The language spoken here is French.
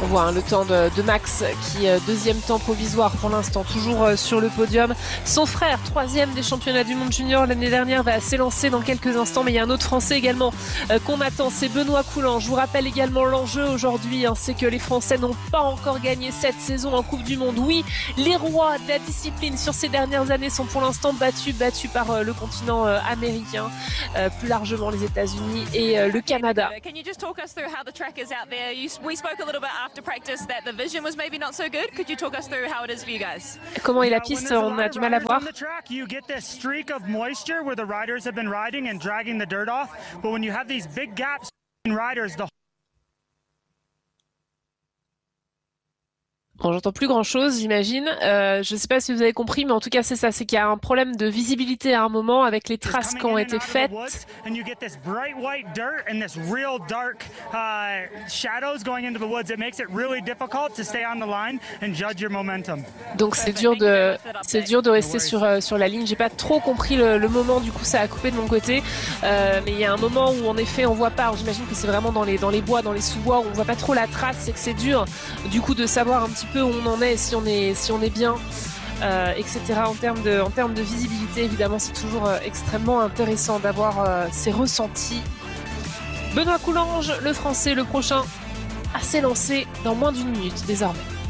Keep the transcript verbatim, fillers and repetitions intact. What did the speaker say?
On voit hein, le temps de, de Max qui euh, deuxième temps provisoire pour l'instant, toujours euh, sur le podium. Son frère, troisième des championnats du monde junior l'année dernière, va s'élancer dans quelques instants. Mais il y a un autre Français également euh, qu'on attend, c'est Benoît Coulange. Je vous rappelle également l'enjeu aujourd'hui, hein, c'est que les Français n'ont pas encore gagné cette saison en Coupe du Monde. Oui, les rois de la discipline sur ces dernières années sont pour l'instant battus, battus par euh, le continent euh, américain, euh, plus largement les États-Unis et euh, le Canada. Can you just talk us through how the track is out there? You, we spoke a little bit after practice that the vision was maybe not so good. Could you talk us through how it is for you guys? Comment est la piste? On a du mal à voir. You get this streak of moisture where the riders have been riding and dragging the dirt off, but when you have these big gaps in riders, the Bon, j'entends plus grand chose, j'imagine. Euh, je sais pas si vous avez compris, mais en tout cas, c'est ça. C'est qu'il y a un problème de visibilité à un moment avec les traces qui ont été faites. And you get this bright white dirt and this real dark uh, shadows going into the woods. It makes it really difficult to stay on the line and judge your momentum. Donc c'est dur de, c'est dur de rester sur euh, sur la ligne. J'ai pas trop compris le, le moment. Du coup, ça a coupé de mon côté. Euh, mais il y a un moment où en effet, on voit pas. Alors, j'imagine que c'est vraiment dans les dans les bois, dans les sous-bois, où on voit pas trop la trace. C'est que c'est dur. Du coup, de savoir un petit peu où on en est, si on est, si on est bien, euh, et cetera. En termes de, en termes de visibilité, évidemment, c'est toujours euh, extrêmement intéressant d'avoir euh, ces ressentis. Benoît Coulange, le Français, le prochain, à s'élancer dans moins d'une minute désormais.